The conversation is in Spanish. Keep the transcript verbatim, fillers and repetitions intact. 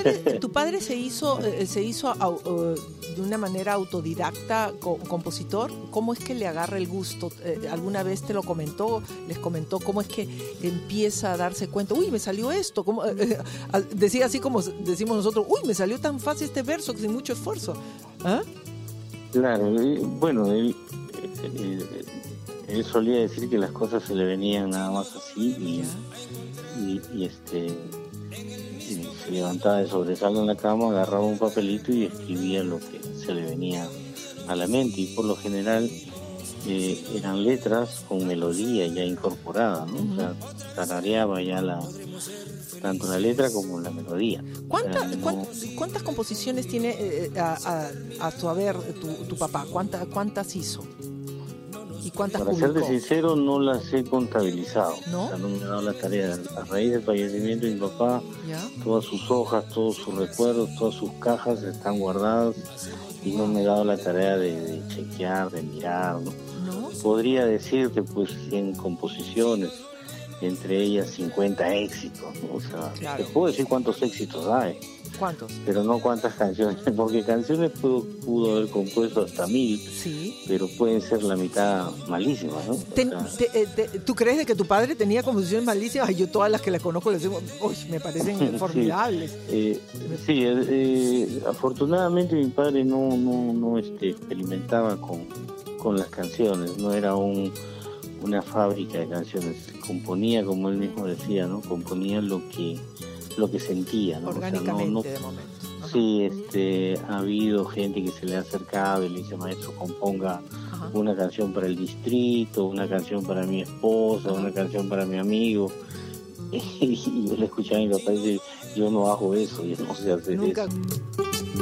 padre, tu padre se hizo, eh, se hizo uh, de una manera autodidacta co- compositor. ¿Cómo es que le agarra el gusto? Eh, ¿Alguna vez te lo comentó? ¿Les comentó cómo es que empieza a darse cuenta? Uy, me salió esto. ¿Cómo? Eh, eh, decía así como decimos nosotros, uy, me salió tan fácil este verso sin mucho esfuerzo. ¿Ah? Claro, eh, bueno, él, él, él solía decir que las cosas se le venían nada más así y, y, y este y se levantaba de sobresalto en la cama, agarraba un papelito y escribía lo que se le venía a la mente, y por lo general eh, eran letras con melodía ya incorporada, ¿no? Uh-huh. O sea, tarareaba ya la tanto la letra como la melodía. ¿Cuánta, o sea, no... ¿cuántas, ¿Cuántas composiciones tiene eh, a, a, a tu haber tu, tu papá? ¿Cuántas, ¿Cuántas hizo? ¿Y cuántas Para publicó? serte sincero, no las he contabilizado. ¿No? O sea, no me he dado la tarea. A raíz del fallecimiento de mi papá, ¿ya? Todas sus hojas, todos sus recuerdos, todas sus cajas están guardadas y no me he dado la tarea de, de chequear, de mirar, ¿no? ¿No? Podría decirte, pues, cien composiciones, entre ellas cincuenta éxitos, ¿no? O sea, claro. Te puedo decir cuántos éxitos hay. ¿Cuántos? Pero no cuántas canciones, porque canciones pudo, pudo haber compuesto hasta mil, sí, pero pueden ser la mitad malísimas, ¿no? Ten, o sea, te, te, ¿Tú crees de que tu padre tenía composiciones malísimas? Ay, yo todas las que las conozco les digo, uy, me parecen formidables. Sí, eh, sí eh, afortunadamente mi padre no, no, no este, experimentaba con, con las canciones, no era un una fábrica de canciones, componía, como él mismo decía, ¿no? Componía lo que lo que sentía, ¿no? Orgánicamente, o sea, no, no, de momento. Ajá. Sí, este, ha habido gente que se le ha acercado y le dice, maestro, componga Ajá. una canción para el distrito, una canción para mi esposa, Ajá. una canción para mi amigo. Y yo le escuchaba a mi papá y dice, yo no hago eso, yo no sé hacer Nunca... eso.